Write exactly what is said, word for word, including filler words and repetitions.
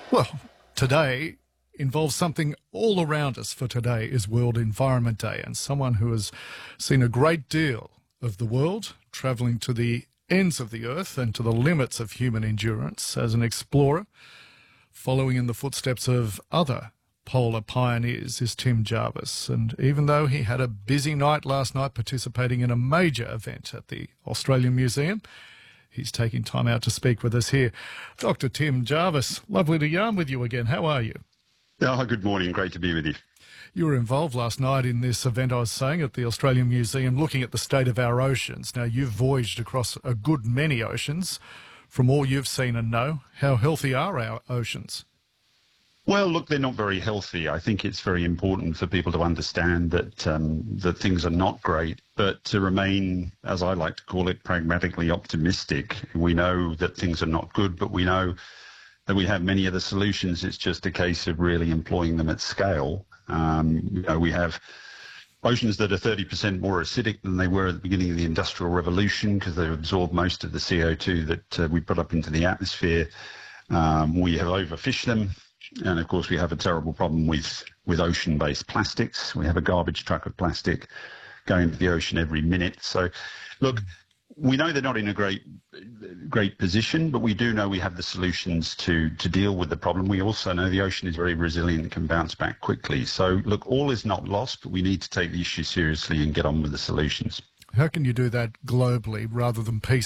Well, today involves something all around us, for today is World Environment Day, and someone who has seen a great deal of the world, travelling to the ends of the earth and to the limits of human endurance as an explorer, following in the footsteps of other polar pioneers, is Tim Jarvis. And even though he had a busy night last night participating in a major event at the Australian Museum, he's taking time out to speak with us here. Doctor Tim Jarvis, lovely to yarn with you again. How are you? Oh, good morning. Great to be with you. You were involved last night in this event, I was saying, at the Australian Museum, looking at the state of our oceans. Now, you've voyaged across a good many oceans. From all you've seen and know, how healthy are our oceans? Well, look, they're not very healthy. I think it's very important for people to understand that um, that things are not great, but to remain, as I like to call it, pragmatically optimistic. We know that things are not good, but we know that we have many of the solutions. It's just a case of really employing them at scale. Um, you know, we have oceans that are thirty percent more acidic than they were at the beginning of the Industrial Revolution because they absorb most of the C O two that uh, we put up into the atmosphere. Um, we have overfished them. And, of course, we have a terrible problem with, with ocean-based plastics. We have a garbage truck of plastic going into the ocean every minute. So, look, we know they're not in a great great position, but we do know we have the solutions to, to deal with the problem. We also know the ocean is very resilient and can bounce back quickly. So, look, all is not lost, but we need to take the issue seriously and get on with the solutions. How can you do that globally rather than piecemeal?